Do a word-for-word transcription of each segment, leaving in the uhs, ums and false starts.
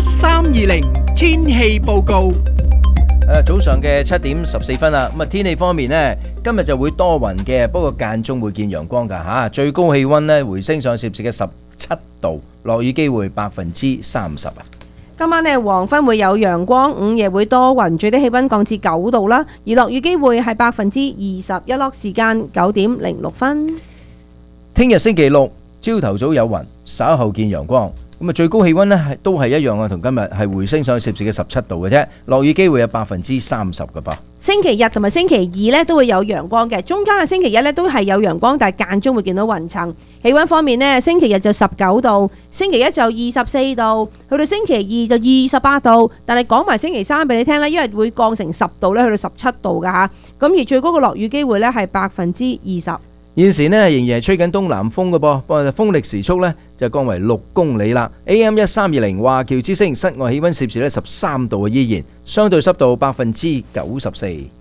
三二零天氣報告。 誒，早上嘅七點十四分啦。咁啊，天氣方面呢，今日就會多雲嘅，不過間中會見陽光㗎嚇。最高氣温呢，回升上攝氏嘅十七度，落雨機會百分之三十啊。 今晚呢，黃昏會有陽光，午夜會多雲，最低氣温降至九度啦。而落雨機會係百分之二十，日落時間九點零六分。 聽日星期六朝頭早有雲，稍後見陽光。咁啊，最高氣温呢係都係一樣啊，同今日係回升上攝氏嘅十七度嘅啫，落雨機會有百分之三十嘅噃。 星期日同埋星期二呢都會有陽光嘅，中間嘅星期一呢都係有陽光，但係間中會見到雲層。氣温方面呢，星期日就十九度，星期一就二十四度，去到星期二就二十八度。但係講埋星期三俾你聽啦，因為會降成十度呢，去到十七度㗎吓。咁而最高嘅落雨機會呢係百分之二十。 現時呢仍然係吹緊東南風嘅噃，不過風力時速呢就降為六公里啦。A M 一三二零華僑之聲，室外氣温攝氏呢十三度嘅依然，相對濕度百分之九十四。 一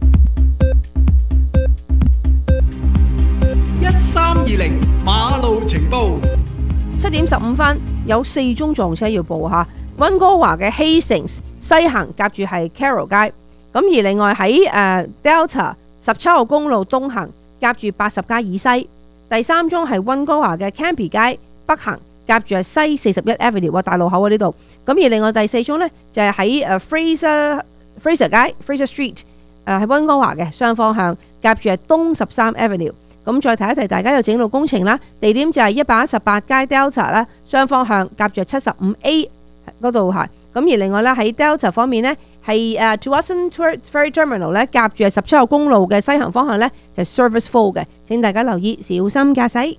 三二零馬路情報。 七點十五分，有四宗撞車要報下。溫哥華嘅 Hastings 西行夾住係 Carroll 街，咁而另外喺誒 Delta 十七號公路東行夾住八十街以西。第三宗係溫哥華嘅 Cambie 街北行夾住係西四十一 Avenue 啊，大路口啊呢度。咁而另外第四宗呢，就係喺誒 Fraser Fraser 街 Fraser Street 誒喺溫哥華嘅雙方向夾住係東十三 Avenue。咁再提一提，大家有整路工程啦，地點就係一百一十八街 Delta 啦，雙方向夾住七十五 A 嗰度係。咁而另外咧喺 Delta 方面呢，係誒 Tsawwassen Ferry Terminal 咧夾住係十七號公路嘅西行方向呢，就係 Service Full 嘅，請大家留意，小心駕駛。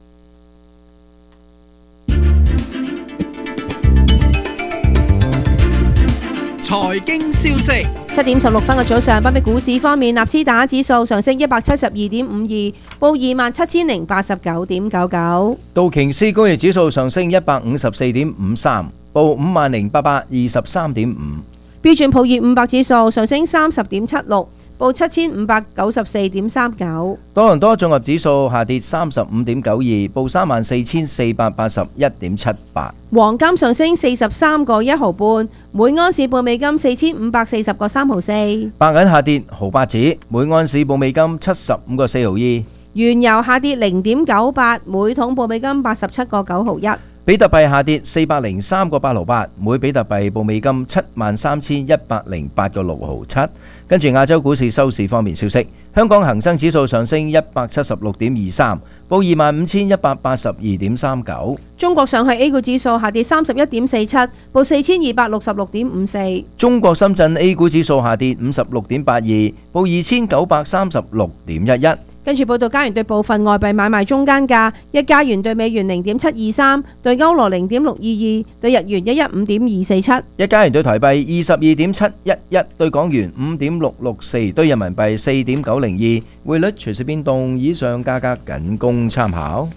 財經消息。 七點十六分嘅早上，北美股市方面，納斯達克指數上升一百七十二點五二，報二萬七千零八十九點九九。 道瓊斯工業指數上升一百五十四點五三，報五萬零八百二十三點五。 標準普爾五百指數上升三十點七六，報七千五百九十四點三九。 多倫多綜合指數下跌三十五點九二，報三萬四千四百八十一點七八。 黃金上升四十三個一毫半，每盎司報美金四千五百四十個三毫四。 白銀下跌毫八子，每盎司報美金七十五個四毫二。 原油下跌零點九八，每桶報美金八十七個九毫一。 比特幣下跌四百零三個八毫八，每比特幣報美金七萬三千一百零八個六毫七。跟住亞洲股市收市方面消息，香港恒生指數上升一百七十六點二三，報二萬五千一百八十二點三九。 中國上海 A 股指數下跌三十一點四七，報四千二百六十六點五四。 中國深圳 A 股指數下跌五十六點八二，報二千九百三十六點一一。 跟住報道加元對部分外幣買賣中間價：一加元對美元零點七二三，對歐羅零點六二二，對日元一一五點二四七。 一加元對台幣二十二點七一一，對港元五點六六四，對人民幣四點九零二。匯率隨時變動，以上價格僅供參考。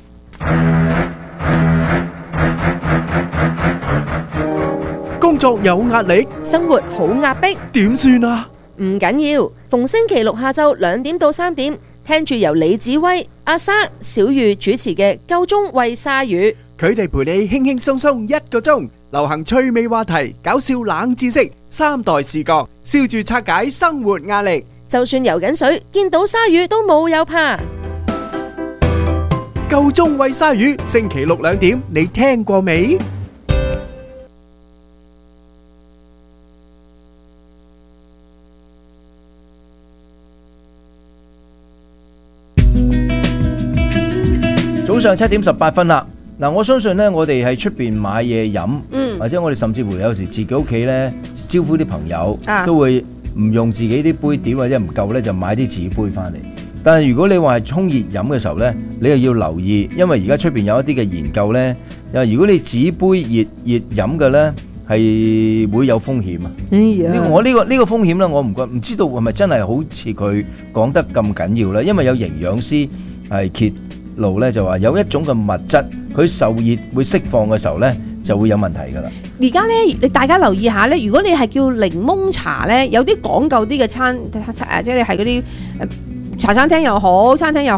工作有壓力， 生活好壓迫， 點算啊？ 唔緊要，逢星期六下晝兩點到三點，聽住由李子威、阿莎、小玉主持嘅《夠鐘喂鯊魚》， 佢哋陪你輕輕鬆鬆一個鐘，流行趣味話題、搞笑冷知識、三代視角，笑住拆解生活壓力。 就算游緊水，見到鯊魚都冇有怕。 夠鐘喂鯊魚，星期六兩點，你聽過未？ 早上七點十八分啦，嗱，我相信呢，我哋喺出邊買嘢飲，嗯、或者我哋甚至乎有時自己屋企呢，招呼啲朋友，啊、都會唔用自己啲杯碟或者唔夠呢，就買啲紙杯翻嚟。但係如果你話係沖熱飲嘅時候呢，你又要留意，因為而家出邊有一啲嘅研究呢，又如果你紙杯熱熱飲嘅呢，係會有風險啊！哎呀，呢個我呢個呢個風險呢，我唔覺唔知道係咪真係好似佢講得咁緊要呢？因為有營養師係揭路咧，就話有一種嘅物質，佢受熱會釋放嘅時候咧，就會有問題噶啦。 而家咧，你大家留意下咧，如果你係叫檸檬茶咧，有啲講究啲嘅餐誒，即係係嗰啲茶餐廳又好，餐廳又好，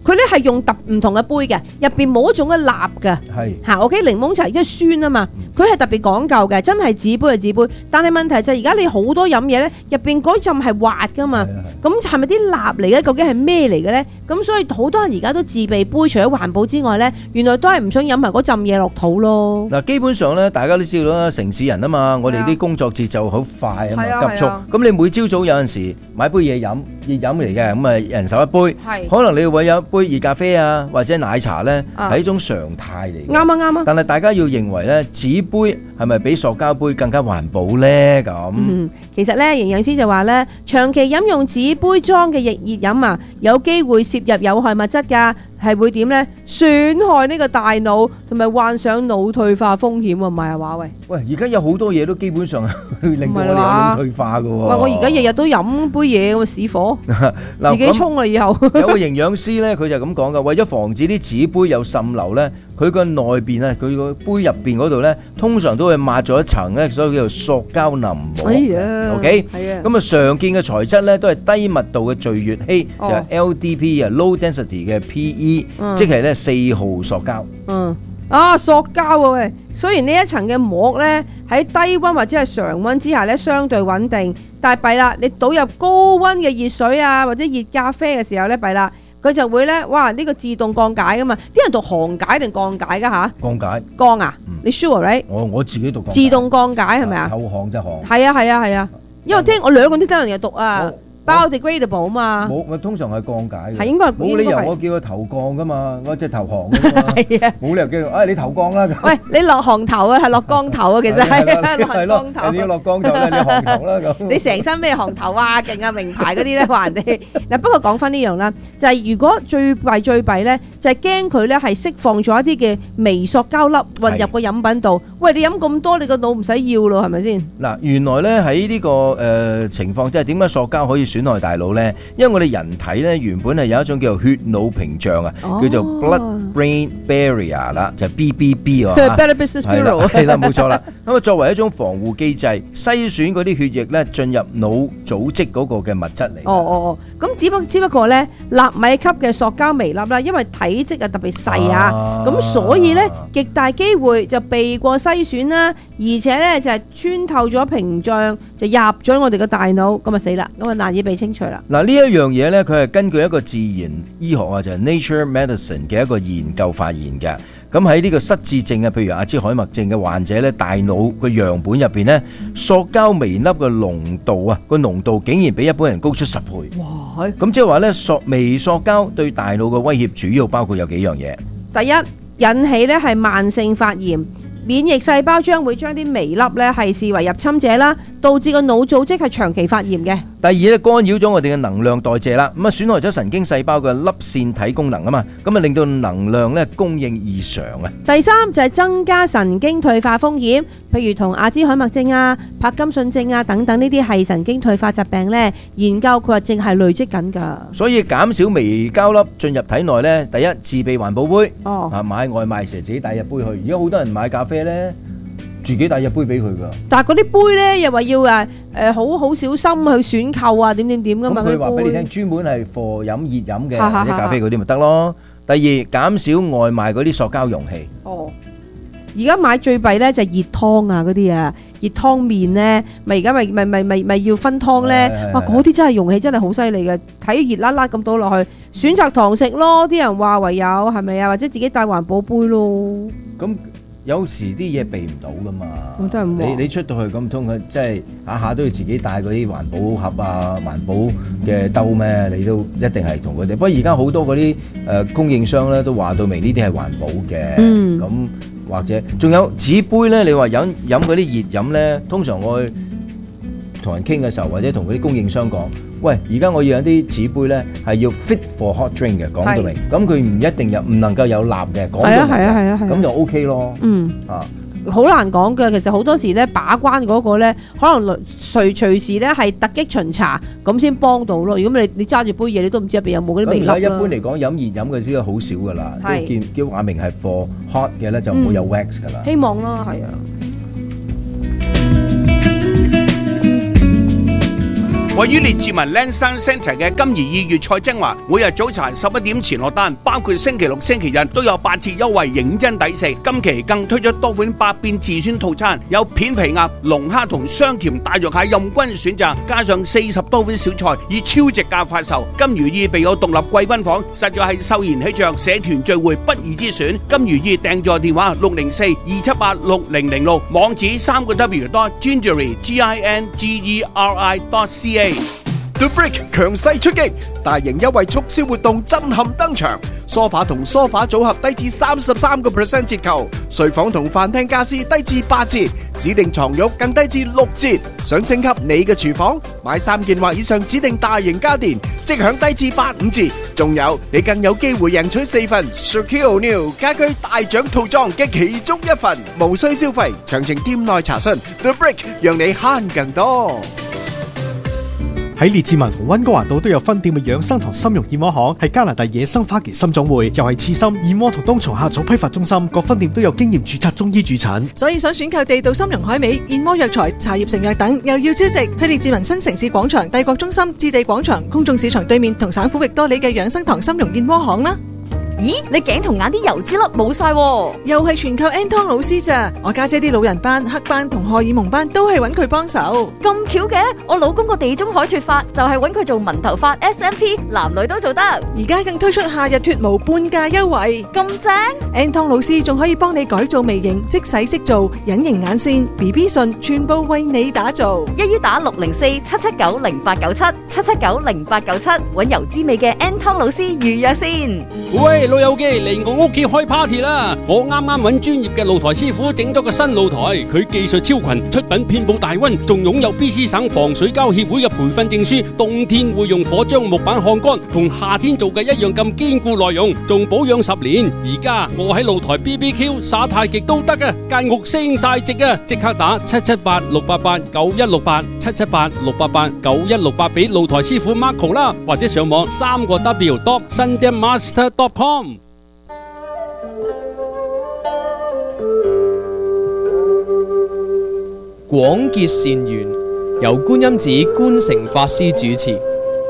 佢咧係用特唔同嘅杯嘅，入邊冇一種嘅蠟嘅。 係嚇，OK，檸檬茶因為酸啊嘛，佢係特別講究嘅，真係紙杯係紙杯。但係問題就係而家你好多飲嘢咧，入邊嗰陣係滑噶嘛，咁係咪啲蠟嚟嘅？究竟係咩嚟嘅咧？咁所以好多人而家都自備杯，除咗環保之外咧，原來都係唔想飲埋嗰陣嘢落肚咯。 嗱，基本上咧，大家都知道啦，城市人啊嘛，我哋啲工作節奏好快啊嘛，急速。咁你每朝早有陣時買杯嘢飲，熱飲嚟嘅，咁啊人手一杯，可能你會有一杯熱咖啡啊，或者奶茶咧，係一種常態嚟。 啱啊啱啊！ 但係大家要認為咧，紙杯係咪比塑膠杯更加環保咧？咁嗯，其實咧，營養師就話咧，長期飲用紙杯裝嘅熱熱飲啊，有機會攝入有害物質㗎。係會點咧？損害呢個大腦，同埋患上腦退化風險喎，唔係啊話喂。 喂，而家有好多嘢都基本上係令到我哋有腦退化㗎喎。 喂，我而家日日都飲杯嘢，咁啊屎火，自己沖啦以後。 有個營養師咧，佢就咁講㗎，為咗防止啲紙杯有滲漏咧，佢個內邊啊，佢個杯入邊嗰度咧，通常都會抹咗一層咧，所以叫做塑膠淋膜。 哎呀 ，OK， 係啊。 咁啊，常見嘅材質咧都係低密度嘅聚乙烯，就係 L D P 啊 ，low density 嘅 P E。即係咧四號塑膠。嗯， 啊，塑膠啊喂！雖然呢一層嘅膜咧喺低溫或者係常溫之下咧相對穩定，但係弊啦，你倒入高溫嘅熱水啊或者熱咖啡嘅時候咧弊啦，佢就會咧哇呢個自動降解噶嘛。啲人讀降解定降解噶吓？降解。降啊？你 sure right？ 我我自己讀。 自動降解係咪啊？ 後降就降。 係啊係啊係啊，因為我聽我兩個都聽人哋讀啊。biodegradable 嘛，冇， 我通常係降解嘅， 係應該冇理由我叫佢頭降噶嘛，我隻頭降噶嘛，係啊，冇理由叫佢，哎你頭降啦， 喂你落降頭啊，係落降頭啊，其實係落降頭， 你要落降頭咧，你降頭啦咁， 你成身咩降頭啊，勁啊名牌嗰啲咧話人哋，嗱不過講翻呢樣啦，就係如果最弊最弊咧，就係驚佢咧係釋放咗一啲嘅微塑膠粒混入個飲品度，喂你飲咁多，你個腦唔使要咯，係咪先？嗱原來咧喺呢個誒情況，即係點解塑膠可以損害大腦咧？因為我哋人體咧原本係有一種叫做血腦屏障啊，叫做 blood-brain barrier 啦，就係 B B B 啊，係啦，係啦，冇錯啦。咁啊，作為一種防護機制，篩選嗰啲血液咧進入腦組織嗰個嘅物質嚟。哦哦哦，咁只不只不過咧，納米級嘅塑膠微粒啦，因為體積啊特別細啊，咁所以咧極大機會就避過篩選啦，而且咧就係穿透咗屏障，就入咗我哋嘅大腦，咁啊死啦，咁啊難以被清除啦。嗱呢一樣嘢咧，佢係根據一個自然醫學啊，就係 Nature Medicine 嘅一個研究發現嘅。咁喺呢個失智症啊，譬如阿茲海默症嘅患者咧，大腦個樣本入邊咧，塑膠微粒嘅濃度啊，個濃度竟然比一般人高出十倍。哇！咁即係話咧，塑微塑膠對大腦嘅威脅主要包括有幾樣嘢。第一，引起咧係慢性發炎。免疫細胞將會將啲微粒咧係視為入侵者啦，導致個腦組織係長期發炎嘅。第二咧，干擾咗我哋嘅能量代謝啦，咁啊損害咗神經細胞嘅粒線體功能啊嘛，咁啊令到能量咧供應異常啊。第三就係增加神經退化風險，譬如同阿茲海默症啊、柏金遜症啊等等呢啲係神經退化疾病咧，研究佢話正係累積緊㗎。所以減少微膠粒進入體內咧，第一自備環保杯，哦啊買外賣時自己帶入杯去。而家好多人買咖啡咧，自己帶入杯俾佢噶。但係嗰啲杯咧，又話要誒誒好好小心去選購啊，點點點噶嘛。咁佢話俾你聽，專門係貨飲熱飲嘅或者咖啡嗰啲咪得咯。第二，減少外賣嗰啲塑膠容器。哦，而家買最弊咧就係熱湯啊嗰啲啊，熱湯麵咧，咪而家咪咪咪咪咪要分湯咧。哇，嗰啲真係容器真係好犀利嘅，睇熱辣辣咁倒落去，選擇堂食咯。啲人話唯有係咪啊？或者自己帶環保杯咯。咁。有時啲嘢避唔到噶嘛，你你出到去咁通佢，即係下下都要自己帶嗰啲環保盒啊、環保嘅兜咩？你都一定係同佢哋。不過而家好多嗰啲誒供應商咧都話到明呢啲係環保嘅，咁、嗯、或者仲有紙杯咧，你話飲飲嗰啲熱飲咧，通常我去同人傾嘅時候，或者同嗰啲供應商講。喂，而家我要有啲紙杯咧，係要 fit for hot drink 嘅，講到明。咁佢唔一定有，唔能夠有蠟嘅，講到明。係啊係啊係啊係。咁就 OK 咯。嗯。啊，好難講嘅。其實好多時咧，把關嗰個咧，可能隨隨時咧係突擊巡查，咁先幫到咯。如果你你揸住杯嘢，你都唔知入邊有冇嗰啲微粒啦。咁而家一般嚟講，飲熱飲嘅先好少噶啦。係。都見叫話明係 for hot 嘅咧，就唔會有 wax 噶啦。希望啦，係啊。 位於列治文 Lansdowne Centre 嘅金怡意粵菜精華，每日早茶十一點前落單，包括星期六、星期日都有八折優惠，認真抵食。今期更推出多款百變自選套餐，有片皮鴨、龍蝦同雙甜大肉蟹任君選擇，加上四十多款小菜，以超值價發售。金如意備有獨立貴賓房，實在係秀賢喜鵲社團聚會不二之選。金如意訂座電話六零四二七八六零零六，網址三個 W dot gingery G I N G E R I dot C A。 The Brick 強勢出擊，大型優惠促銷活動震撼登場。梳化同梳化組合低至三十三個 percent 折扣，睡房同飯廳家私低至八折，指定床褥更低至六折。想升級你嘅廚房，買三件或以上指定大型家電，即享低至八五折。仲有你更有機會贏取四份 Shaquille O'Neal 家居大獎套裝嘅其中一份，無需消費。詳情店內查詢。The Brick 讓你慳更多。 喺列治文同溫哥華道都有分店嘅養生堂參茸燕窩行，係加拿大野生花旗參總會，又係刺參、燕窩同冬蟲夏草批發中心，各分店都有經驗註冊中醫主診。 所以想選購地道參茸海味、燕窩藥材、茶葉成藥等，又要超值，去列治文新城市廣場、帝國中心、置地廣場、公眾市場對面同省府域多里嘅養生堂參茸燕窩行啦。 咦，你頸同眼啲油脂粒冇晒喎， 又係全靠 Anton 老師咋？我家姐啲老人斑、黑斑同荷爾蒙斑都係揾佢幫手。 咁巧嘅，我老公個地中海脫髮就係揾佢做紋頭髮 S M P， 男女都做得。 而家更推出夏日脫毛半價優惠， 咁正 ！Anton 老師仲可以幫你改造眉形、即洗即做、隱形眼線、B B 唇，全部為你打造。 一於打六零四七七九零八九七七七九零八九七，揾油脂美嘅 Anton 老師預約先。 喂，老友記嚟我屋企開 party 啦！我啱啱揾專業嘅露台師傅整咗個新露台，佢技術超群，出品遍佈大溫，仲擁有 B C 省防水膠協會嘅培訓證書。冬天會用火將木板烘乾，同夏天做嘅一樣咁堅固耐用，仲保養十年。而家我喺露台 B B Q 耍太極都得啊！間屋升晒值啊！即刻打七七八六八八九一六八七七八六八八九一六八俾露台師傅 Marco 啦，或者上網三個 W dot sundanmaster dot com。 廣結善緣，由觀音寺觀誠法師主持。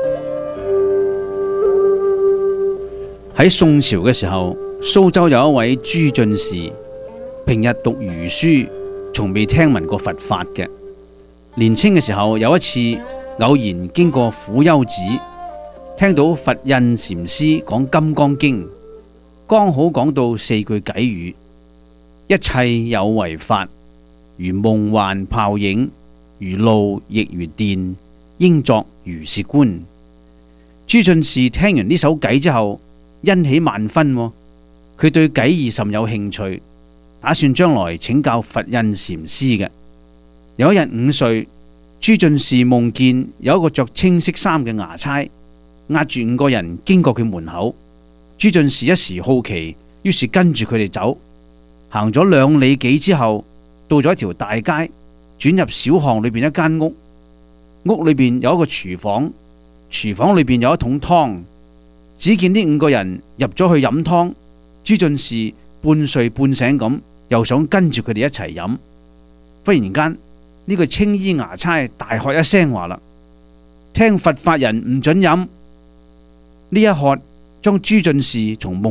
喺宋朝嘅時候，蘇州有一位朱進士，平日讀儒書，從未聽聞過佛法嘅。年青嘅時候，有一次偶然經過苦丘寺，聽到佛印禪師講《金剛經》，剛好講到四句偈語：一切有為法，如夢幻泡影，如露亦如電，應作如是觀。朱進士聽完呢首偈之後，欣喜萬分，佢對偈義甚有興趣，打算將來請教佛印禪師嘅。有一日午睡，朱進士夢見有一個着青色衫嘅衙差押住五個人經過佢門口。朱進士一時好奇，於是跟住佢哋走，行咗兩里幾之後，到咗一條大街，轉入小巷裏邊一間屋，屋裏邊有一個廚房，廚房裏邊有一桶湯。只見呢五個人入咗去飲湯，朱進士半睡半醒咁，又想跟住佢哋一齊飲。忽然間，呢個青衣衙差大喝一聲話啦：聽佛法人唔准飲！呢一喝將朱進士從夢